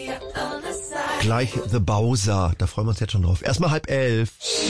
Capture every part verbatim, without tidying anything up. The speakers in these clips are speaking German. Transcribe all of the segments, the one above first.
Gleich The Bowser, da freuen wir uns jetzt schon drauf. Erstmal halb elf.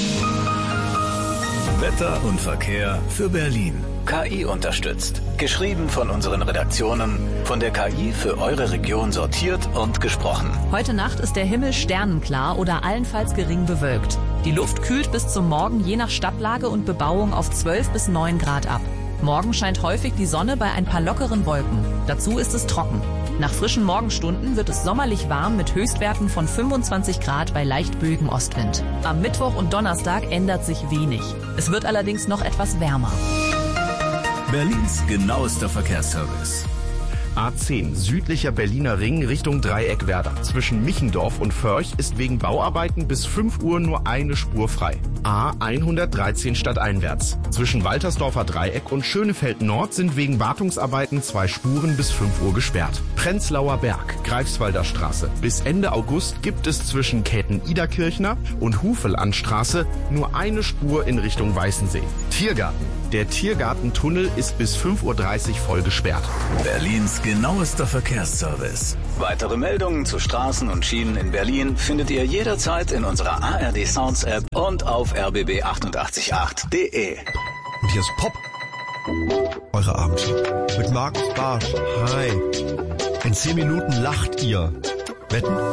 Wetter und Verkehr für Berlin. K I unterstützt. Geschrieben von unseren Redaktionen, von der K I für eure Region sortiert und gesprochen. Heute Nacht ist der Himmel sternenklar oder allenfalls gering bewölkt. Die Luft kühlt bis zum Morgen je nach Stadtlage und Bebauung auf zwölf bis neun Grad ab. Morgen scheint häufig die Sonne bei ein paar lockeren Wolken. Dazu ist es trocken. Nach frischen Morgenstunden wird es sommerlich warm mit Höchstwerten von fünfundzwanzig Grad bei leicht böigem Ostwind. Am Mittwoch und Donnerstag ändert sich wenig. Es wird allerdings noch etwas wärmer. Berlins genauester Verkehrsservice. A zehn, südlicher Berliner Ring Richtung Dreieckwerder. Zwischen Michendorf und Förch ist wegen Bauarbeiten bis fünf Uhr nur eine Spur frei. A hundertdreizehn stadteinwärts. Zwischen Waltersdorfer Dreieck und Schönefeld Nord sind wegen Wartungsarbeiten zwei Spuren bis fünf Uhr gesperrt. Prenzlauer Berg, Greifswalder Straße. Bis Ende August gibt es zwischen Käthen-Iderkirchner und Hufelandstraße nur eine Spur in Richtung Weißensee. Tiergarten. Der Tiergartentunnel ist bis fünf Uhr dreißig voll gesperrt. Berlins genauester Verkehrsservice. Weitere Meldungen zu Straßen und Schienen in Berlin findet ihr jederzeit in unserer A R D Sounds App und auf r b b achtundachtzig Komma acht punkt d e. Und hier ist Pop. Eure Abendshow. Mit Markus Barsch. Hi. In zehn Minuten lacht ihr. Wetten?